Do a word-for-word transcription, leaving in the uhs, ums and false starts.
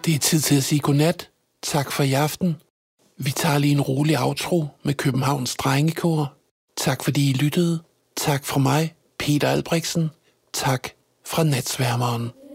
Det er tid til at sige godnat. Tak for i aften. Vi tager lige en rolig outro med Københavns Drengekor. Tak fordi I lyttede. Tak fra mig, Peter Albrechtsen. Tak fra Natsværmeren.